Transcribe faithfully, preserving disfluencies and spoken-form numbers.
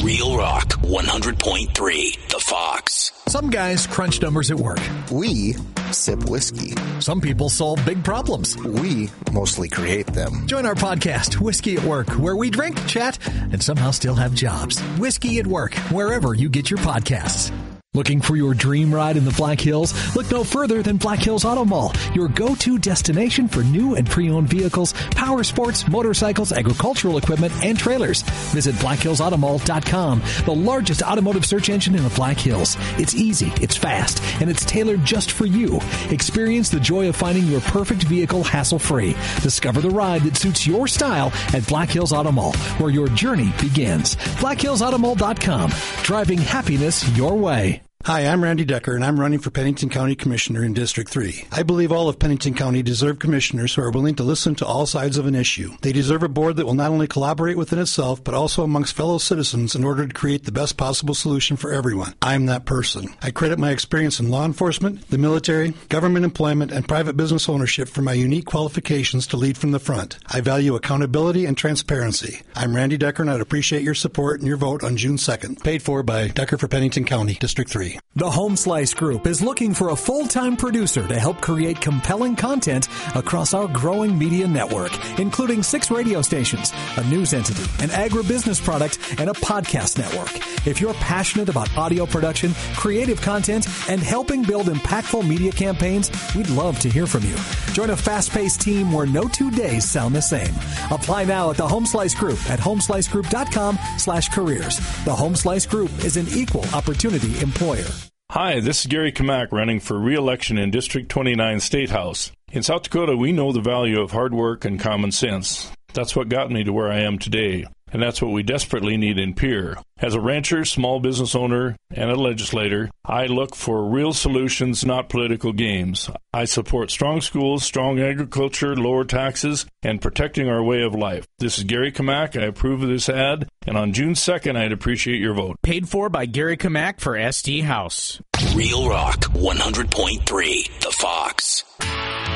Real Rock one hundred point three, The Fox. Some guys crunch numbers at work. We sip whiskey. Some people solve big problems. We mostly create them. Join our podcast, Whiskey at Work, where we drink, chat, and somehow still have jobs. Whiskey at Work, wherever you get your podcasts. Looking for your dream ride in the Black Hills? Look no further than Black Hills Auto Mall, your go-to destination for new and pre-owned vehicles, power sports, motorcycles, agricultural equipment, and trailers. Visit black hills auto mall dot com, the largest automotive search engine in the Black Hills. It's easy, it's fast, and it's tailored just for you. Experience the joy of finding your perfect vehicle hassle-free. Discover the ride that suits your style at Black Hills Auto Mall, where your journey begins. black hills auto mall dot com, driving happiness your way. Hi, I'm Randy Decker, and I'm running for Pennington County Commissioner in District three. I believe all of Pennington County deserve commissioners who are willing to listen to all sides of an issue. They deserve a board that will not only collaborate within itself, but also amongst fellow citizens in order to create the best possible solution for everyone. I'm that person. I credit my experience in law enforcement, the military, government employment, and private business ownership for my unique qualifications to lead from the front. I value accountability and transparency. I'm Randy Decker, and I'd appreciate your support and your vote on June second. Paid for by Decker for Pennington County, District three. The Home Slice Group is looking for a full-time producer to help create compelling content across our growing media network, including six radio stations, a news entity, an agribusiness product, and a podcast network. If you're passionate about audio production, creative content, and helping build impactful media campaigns, we'd love to hear from you. Join a fast-paced team where no two days sound the same. Apply now at the Home Slice Group at homeslice group dot com slash careers. The Home Slice Group is an equal opportunity employer. Hi, this is Gary Kamak running for re-election in District twenty-nine State House. In South Dakota, we know the value of hard work and common sense. That's what got me to where I am today, and that's what we desperately need in Pierre. As a rancher, small business owner, and a legislator, I look for real solutions, not political games. I support strong schools, strong agriculture, lower taxes, and protecting our way of life. This is Gary Kamak. I approve of this ad, and on June second, I'd appreciate your vote. Paid for by Gary Kamak for S D House. Real Rock one hundred point three, The Fox.